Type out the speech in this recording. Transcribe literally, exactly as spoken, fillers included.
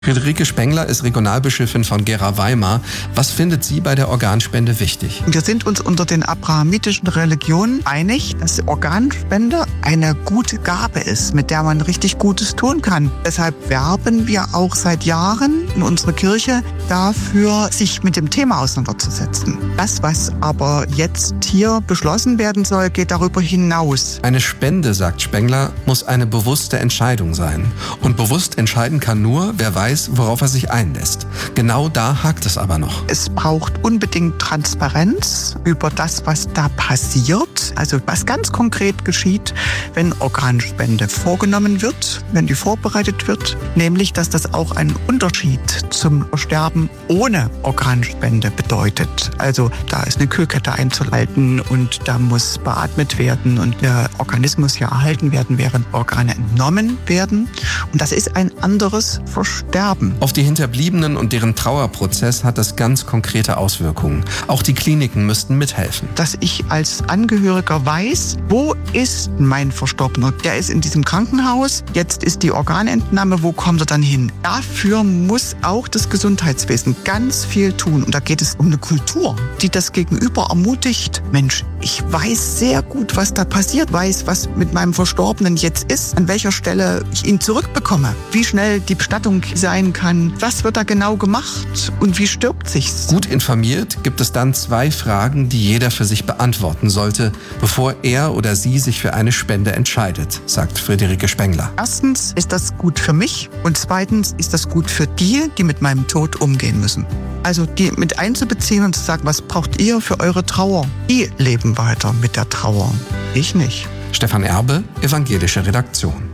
Friederike Spengler ist Regionalbischöfin von Gera-Weimar. Was findet sie bei der Organspende wichtig? Wir sind uns unter den abrahamitischen Religionen einig, dass Organspende eine gute Gabe ist, mit der man richtig Gutes tun kann. Deshalb werben wir auch seit Jahren in unserer Kirche dafür, sich mit dem Thema auseinanderzusetzen. Das, was aber jetzt hier beschlossen werden soll, geht darüber hinaus. Eine Spende, sagt Spengler, muss eine bewusste Entscheidung sein. Und bewusst entscheiden kann nur, wer weiß, worauf er sich einlässt. Genau da hakt es aber noch. Es braucht unbedingt Transparenz über das, was da passiert. Also was ganz konkret geschieht, wenn Organspende vorgenommen wird, wenn die vorbereitet wird. Nämlich, dass das auch einen Unterschied zum Sterben ohne Organspende bedeutet. Also da ist eine Kühlkette einzuhalten und da muss beatmet werden und der Organismus ja erhalten werden, während Organe entnommen werden. Und das ist ein anderes Versterben. Auf die Hinterbliebenen und deren Trauerprozess hat das ganz konkrete Auswirkungen. Auch die Kliniken müssten mithelfen. Dass ich als Angehöriger weiß, wo ist mein Verstorbener? Der ist in diesem Krankenhaus, jetzt ist die Organentnahme, wo kommt er dann hin? Dafür muss auch das Gesundheitswesen ganz viel tun. Und da geht es um eine Kultur, die das Gegenüber ermutigt. Mensch, ich weiß sehr gut, was da passiert, weiß, was mit meinem Verstorbenen jetzt ist, an welcher Stelle ich ihn zurückbekomme, wie schnell die Bestattung sein kann, was wird da genau gemacht und wie stirbt sich's? Gut informiert gibt es dann zwei Fragen, die jeder für sich beantworten sollte, bevor er oder sie sich für eine Spende entscheidet, sagt Friederike Spengler. Erstens, ist das gut für mich? Und zweitens, ist das gut für die, die mit meinem Tod umgehen müssen? Also die mit einzubeziehen und zu sagen, was braucht ihr für eure Trauer? Die leben weiter mit der Trauer, ich nicht. Stefan Erbe, Evangelische Redaktion.